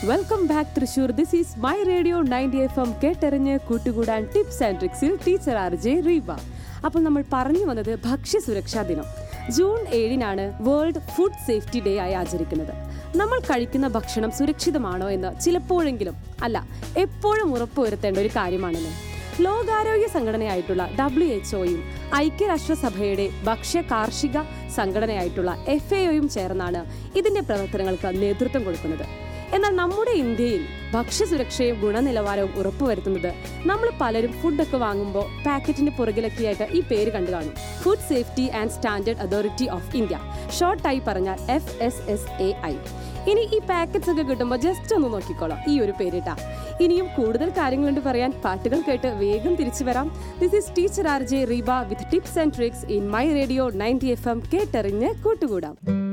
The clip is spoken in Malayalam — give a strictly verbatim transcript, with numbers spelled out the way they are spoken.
Welcome back Thrissur. This is my radio ninety F M. കേട്ടെറിഞ്ഞ് കൂട്ടുകൂടാൻ tips and ട്രിക്സിൽ teacher R J Reeba. അപ്പോൾ നമ്മൾ പറഞ്ഞു വന്നത് ഭക്ഷ്യസുരക്ഷാ ദിനം. ജൂൺ ഏഴിനാണ് വേൾഡ് ഫുഡ് സേഫ്റ്റി ഡേ ആയി ആചരിക്കുന്നത്. നമ്മൾ കഴിക്കുന്ന ഭക്ഷണം സുരക്ഷിതമാണോ എന്ന് ചിലപ്പോഴെങ്കിലും അല്ല എപ്പോഴും ഉറപ്പുവരുത്തേണ്ട ഒരു കാര്യമാണല്ലോ. ലോകാരോഗ്യ സംഘടനയായിട്ടുള്ള ഡബ്ല്യു എച്ച് ഒയും ഐക്യരാഷ്ട്രസഭയുടെ ഭക്ഷ്യ കാർഷിക സംഘടനയായിട്ടുള്ള എഫ് എ ഒയും ചേർന്നാണ് ഇതിന്റെ പ്രവർത്തനങ്ങൾക്ക് നേതൃത്വം കൊടുക്കുന്നത്. എന്നാൽ നമ്മുടെ ഇന്ത്യയിൽ ഭക്ഷ്യസുരക്ഷയും ഗുണനിലവാരവും ഉറപ്പുവരുത്തുന്നത് നമ്മൾ പലരും ഫുഡൊക്കെ വാങ്ങുമ്പോൾ പാക്കറ്റിന്റെ പുറകിലൊക്കെയായിട്ട് ഈ പേര് കണ്ടു കാണും. Food safety and standard authority of India, ഷോർട്ടായി പറഞ്ഞാൽ F S S A I. ഇനി ഈ പാക്കറ്റ്സ് ഒക്കെ കിട്ടുമ്പോൾ ജസ്റ്റ് ഒന്ന് നോക്കിക്കോളാം ഈ ഒരു പേരിട്ടാ. ഇനിയും കൂടുതൽ കാര്യങ്ങളുണ്ട് പറയാൻ. പാട്ടുകൾ കേട്ട് വേഗം തിരിച്ചു വരാം. This is teacher R J Reeba with tips and tricks in my radio ninety F M. കേട്ടെറിഞ്ഞ് കൂട്ടുകൂടാം.